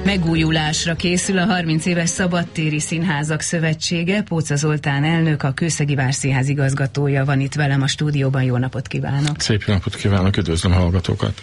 Megújulásra készül a 30 éves Szabadtéri Színházak Szövetsége. Póca Zoltán elnök, a Kőszegi Várszínház igazgatója van itt velem a stúdióban. Jó napot kívánok! Szép napot kívánok, üdvözlöm a hallgatókat!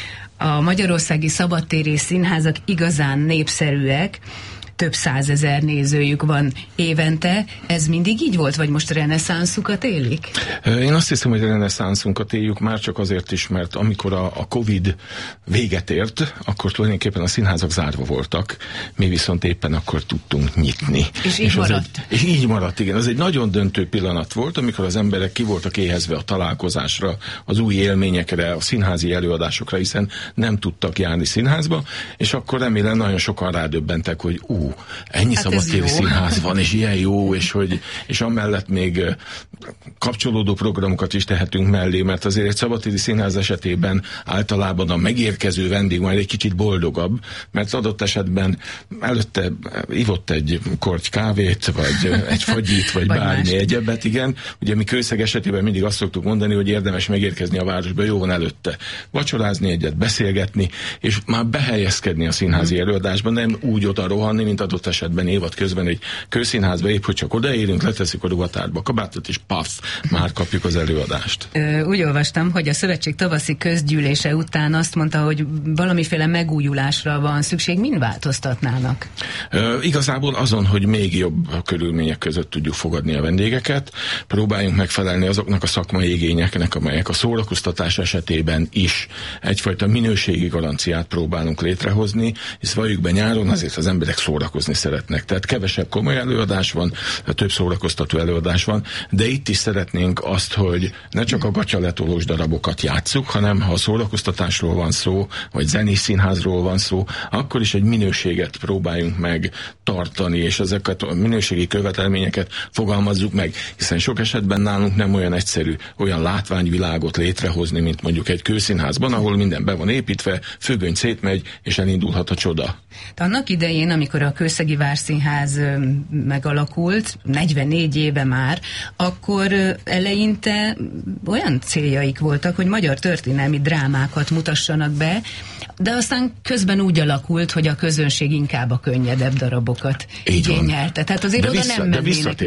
A magyarországi szabadtéri színházak igazán népszerűek, több százezer nézőjük van évente. Ez mindig így volt, vagy most reneszánszukat élik? Én azt hiszem, hogy reneszánszunkat éljük, már csak azért is, mert amikor a Covid véget ért, akkor tulajdonképpen a színházak zárva voltak, mi viszont éppen akkor tudtunk nyitni. És így maradt? Így maradt, igen. Ez egy nagyon döntő pillanat volt, amikor az emberek ki voltak éhezve a találkozásra, az új élményekre, a színházi előadásokra, hiszen nem tudtak járni színházba, és akkor remélem nagyon sokan rádöbbentek, hogy ennyi szabadtéri színház van, és ilyen jó, és amellett még kapcsolódó programokat is tehetünk mellé, mert azért egy szabadtéri színház esetében általában a megérkező vendég majd egy kicsit boldogabb, mert adott esetben előtte ivott egy korty kávét, vagy egy fagyit, vagy bármi egyebet, igen. Ugye mi Kőszeg esetében mindig azt szoktuk mondani, hogy érdemes megérkezni a városba, jó van előtte vacsorázni egyet, beszélgetni, és már behelyezkedni a színházi előadásban, nem úgy oda rohanni, mint adott esetben évad közben egy kőszínházba, épp hogy csak odaérünk, leteszik a ruhatárba kabátot, és paf, már kapjuk az előadást. Úgy olvastam, hogy a szövetség tavaszi közgyűlése után azt mondta, hogy valamiféle megújulásra van szükség. Mind változtatnának? Igazából azon, hogy még jobb körülmények között tudjuk fogadni a vendégeket, próbáljunk megfelelni azoknak a szakmai igényeknek, amelyek a szórakoztatás esetében is egyfajta minőségi garanciát próbálunk létrehozni, hisz valljuk be, nyáron azért az emberek szórakozni szeretnek. Tehát kevesebb komoly előadás van, több szórakoztató előadás van, de itt is szeretnénk azt, hogy ne csak a gatyaletolós darabokat játsszuk, hanem ha a szórakoztatásról van szó, vagy zenés színházról van szó, akkor is egy minőséget próbáljunk meg tartani, és ezeket a minőségi követelményeket fogalmazzuk meg, hiszen sok esetben nálunk nem olyan egyszerű olyan látványvilágot létrehozni, mint mondjuk egy kőszínházban, ahol minden be van építve, függöny szétmegy, és elindulhat a csoda. De annak idején, amikor a Kőszegi Várszínház megalakult, 44 éve már, akkor eleinte olyan céljaik voltak, hogy magyar történelmi drámákat mutassanak be, de aztán közben úgy alakult, hogy a közönség inkább a könnyedebb darabokat igényelte. Tehát azért oda nem mennének.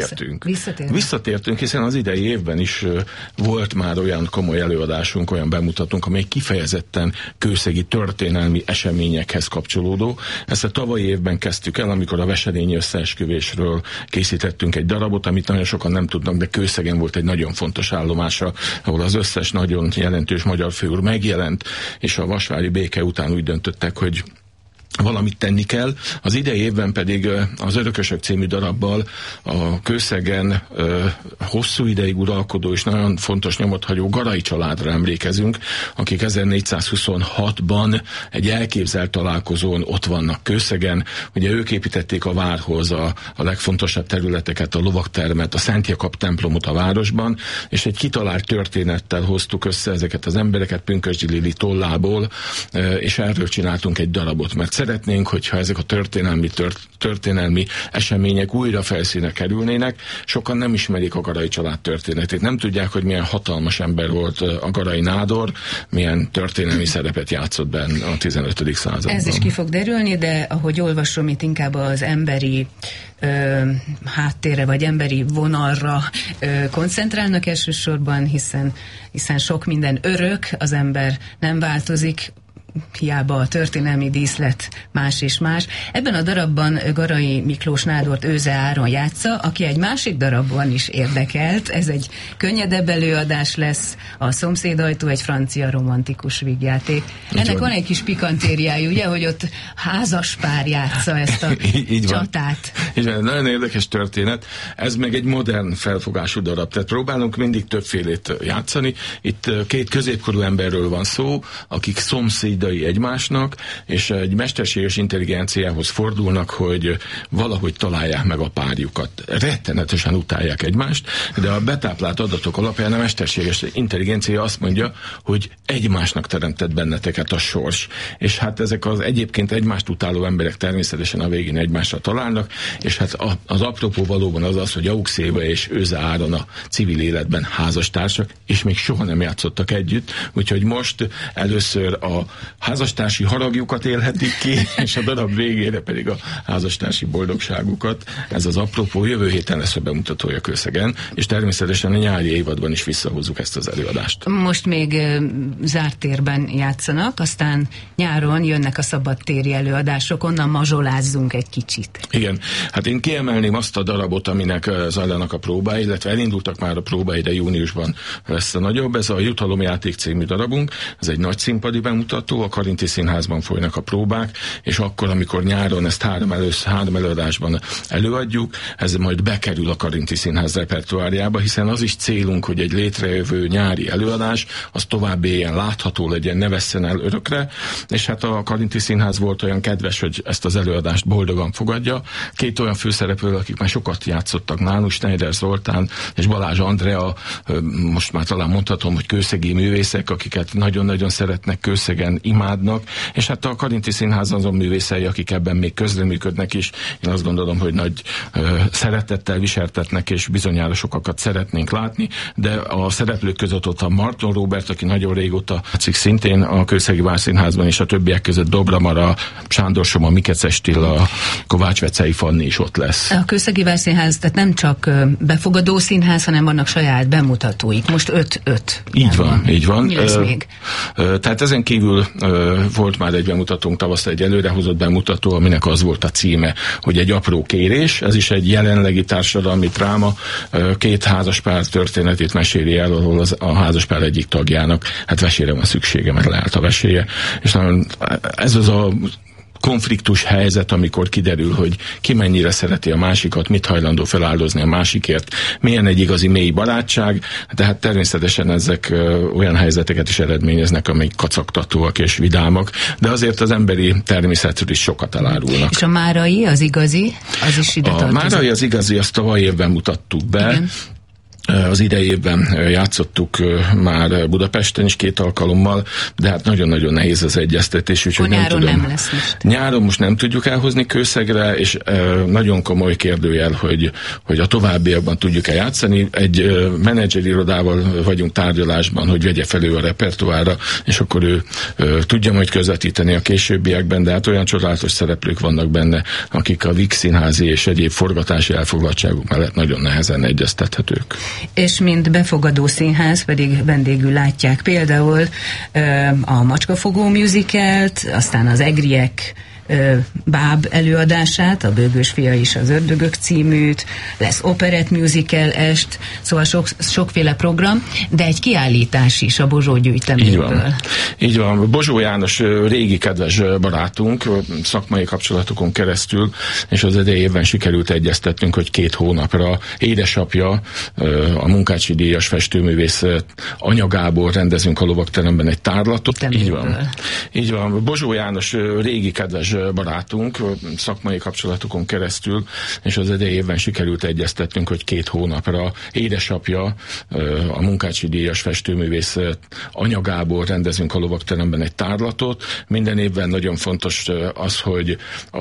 De visszatértünk, hiszen az idei évben is volt már olyan komoly előadásunk, olyan bemutatónk, amely kifejezetten kőszegi történelmi eseményekhez kapcsolódó. Ezt a tavalyi évben kezdtük el, amikor a Veselényi összeesküvésről készítettünk egy darabot, amit nagyon sokan nem tudnak, de Kőszegen volt egy nagyon fontos állomása, ahol az összes nagyon jelentős magyar főúr megjelent, és a vasvári béke után úgy döntöttek, hogy valamit tenni kell. Az idei évben pedig az Örökösök című darabbal a Kőszegen hosszú ideig uralkodó és nagyon fontos nyomot hagyó Garai családra emlékezünk, akik 1426-ban egy elképzelt találkozón ott vannak Kőszegen. Ugye ők építették a várhoz a legfontosabb területeket, a lovagtermet, a Szent Jakab templomot a városban, és egy kitalált történettel hoztuk össze ezeket az embereket Pünkösdi Lili tollából, és erről csináltunk egy darabot, mert szeretnénk, hogyha ezek a történelmi események újra felszínre kerülnének. Sokan nem ismerik a Garai család történetét. Nem tudják, hogy milyen hatalmas ember volt a Garai nádor, milyen történelmi szerepet játszott benne a 15. században. Ez is ki fog derülni, de ahogy olvasom, itt inkább az emberi háttérre, vagy emberi vonalra koncentrálnak elsősorban, hiszen sok minden örök, az ember nem változik, hiába a történelmi díszlet más és más. Ebben a darabban Garai Miklós nádort Őze Áron játsza, aki egy másik darabban is érdekelt. Ez egy könnyedebb előadás lesz, a Szomszédajtó, egy francia romantikus vígjáték. Ennek van egy kis pikantériája, ugye, hogy ott házaspár játsza ezt a csatát. Így van, nagyon érdekes történet. Ez meg egy modern felfogású darab, tehát próbálunk mindig többfélét játszani. Itt két középkorú emberről van szó, akik szomszéd egymásnak, és egy mesterséges intelligenciához fordulnak, hogy valahogy találják meg a párjukat. Rettenetesen utálják egymást, de a betáplált adatok alapján a mesterséges intelligencia azt mondja, hogy egymásnak teremtett benneteket a sors. És hát ezek az egyébként egymást utáló emberek természetesen a végén egymásra találnak, és hát az apropó valóban az, hogy Auxéva és Őze Áron a civil életben házastársak, és még soha nem játszottak együtt, úgyhogy most először a házastársi haragjukat élhetik ki, és a darab végére pedig a házastársi boldogságukat. Ez az apropó, jövő héten lesz a bemutatója Kőszegen, és természetesen a nyári évadban is visszahozzuk ezt az előadást. Most még zárt térben játszanak, aztán nyáron jönnek a szabadtéri előadások, onnan mazsolázzunk egy kicsit. Igen, hát én kiemelném azt a darabot, aminek zajlanak a próbái, illetve elindultak már a próbái, de júniusban lesz a nagyobb. Ez a Jutalomjáték című darabunk, ez egy nagy színpadi bemutató, a Karinti Színházban folynak a próbák, és akkor, amikor nyáron ezt három előadásban előadjuk, ez majd bekerül a Karinti Színház repertoárjába, hiszen az is célunk, hogy egy létrejövő nyári előadás, az tovább éljen, látható legyen, ne vesszen el örökre, és hát a Karinti Színház volt olyan kedves, hogy ezt az előadást boldogan fogadja. Két olyan főszereplő, akik már sokat játszottak nálunk, Schneider Zoltán és Balázs Andrea, most már talán mondhatom, hogy kőszegi művészek, akiket nagyon-nagyon szeretnek, Kőszegen imádnak, és hát a Karinti Színház azon művészei, akik ebben még közreműködnek is. Én azt gondolom, hogy nagy szeretettel viseltetnek, és bizonyára sokakat szeretnénk látni, de a szereplők között ott a Marton Róbert, aki nagyon régóta játszik szintén a Kőszegi Várszínházban, és a többiek között Dobra Mara, Sándor Soma, Mikecses Tilla, Kovács Vecei Fanni is ott lesz. A Kőszegi Várszínház, tehát nem csak befogadó színház, hanem vannak saját bemutatóik. Most 5-5. Így van. Mi lesz még? Tehát ezen kívül volt már egy bemutatónk tavasszal, egy előrehozott bemutató, aminek az volt a címe, hogy egy apró kérés. Ez is egy jelenlegi társadalmi dráma. Két házaspár történetét meséli el, ahol a házaspár egyik tagjának hát vesére van szüksége, mert leállt a veséje. És ez az a konfliktus helyzet, amikor kiderül, hogy ki mennyire szereti a másikat, mit hajlandó feláldozni a másikért, milyen egy igazi mély barátság, tehát természetesen ezek olyan helyzeteket is eredményeznek, amik kacagtatóak és vidámak, de azért az emberi természetről is sokat elárulnak. És a márai, az igazi, az is ide tartozik? A márai, az igazi, azt tavaly évben mutattuk be. Igen. Az idei évben játszottuk már Budapesten is 2 alkalommal, de hát nagyon-nagyon nehéz az egyeztetés, úgyhogy nem tudom. Nem lesz most. Nyáron most nem tudjuk elhozni Kőszegre, és nagyon komoly kérdőjel, hogy a továbbiakban tudjuk-e játszani. Egy menedzserirodával vagyunk tárgyalásban, hogy vegye fel ő a repertoárra, és akkor ő tudja majd közvetíteni a későbbiekben, de hát olyan csodálatos szereplők vannak benne, akik a Víg Színházi és egyéb forgatási elfoglaltságuk mellett nagyon nehezen egyeztethetők. És mint befogadó színház pedig vendégül látják például a Macskafogó musicalt, aztán az Egriek Báb előadását, a Bőgős fia is az ördögök címűt, lesz operett musical est, szóval sokféle program, de egy kiállítás is a Bozsó gyűjteményből. Így van. Bozsó János régi kedves barátunk, szakmai kapcsolatokon keresztül, és az idei évben sikerült egyeztetnünk, hogy 2 hónapra édesapja, a Munkácsi díjas festőművész Anya Gábor rendezünk a Lovagteremben egy tárlatot. Így van. Bozsó János régi kedves barátunk, szakmai kapcsolatokon keresztül, és az idei évben sikerült egyeztetnünk, hogy 2 hónapra édesapja, a Munkácsi díjas festőművész Anya Gábor rendezünk a Lovagteremben egy tárlatot. Minden évben nagyon fontos az, hogy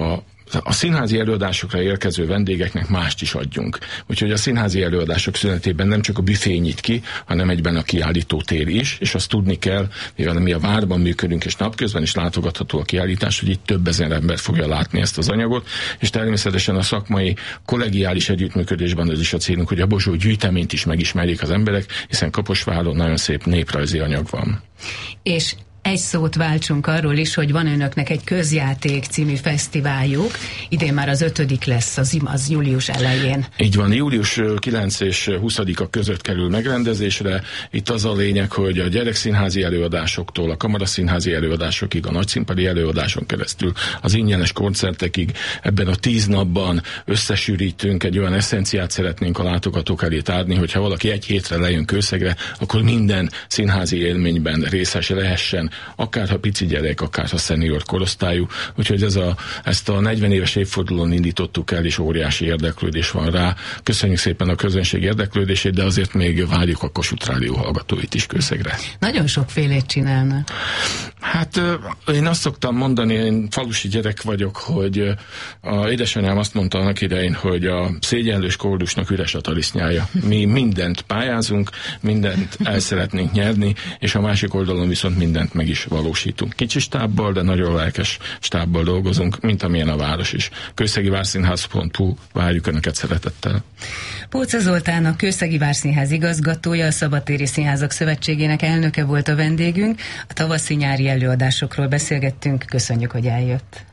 a színházi előadásokra érkező vendégeknek mást is adjunk. Úgyhogy a színházi előadások szünetében nem csak a büfé nyit ki, hanem egyben a kiállítótér is, és azt tudni kell, mivel mi a Várban működünk, és napközben is látogatható a kiállítás, hogy itt több ezer ember fogja látni ezt az anyagot, és természetesen a szakmai kollegiális együttműködésben az is a célunk, hogy a Bozsó gyűjteményt is megismerjék az emberek, hiszen Kaposváron nagyon szép néprajzi anyag van. És egy szót váltsunk arról is, hogy van önöknek egy közjáték című fesztiváljuk. Idén már az 5. lesz, az július elején. Így van, július 9 és 20-a között kerül megrendezésre. Itt az a lényeg, hogy a gyerekszínházi előadásoktól a kamaraszínházi előadásokig, a nagyszínpadi előadáson keresztül, az ingyenes koncertekig ebben a 10 napban összesűrítünk, egy olyan eszenciát szeretnénk a látogatók elé tárni, hogyha valaki egy hétre lejön Kőszegre, akkor minden színházi élményben részes lehessen, akár ha pici gyerek, akár ha szenior korosztályú. Úgyhogy ezt a 40 éves évfordulón indítottuk el, és óriási érdeklődés van rá. Köszönjük szépen a közönség érdeklődését, de azért még várjuk a Kossuth Rádió hallgatóit is Kőszegre. Nagyon sokfélét csinálnak. Hát én azt szoktam mondani, én falusi gyerek vagyok, hogy a édesanyám azt mondta annak idején, hogy a szégyenlős koldusnak üres a talisznyája. Mi mindent pályázunk, mindent el szeretnénk nyerni, és a másik oldalon viszont mindent meg is valósítunk. Kicsi stábbal, de nagyon lelkes stábbal dolgozunk, mint amilyen a város is. kőszegivárszínház.hu, várjuk Önöket szeretettel. Póca Zoltán, a Kőszegi Várszínház igazgatója, a Szabadtéri Színházak Szövetségének elnöke volt a vendégünk. A tavaszi-nyári előadásokról beszélgettünk. Köszönjük, hogy eljött.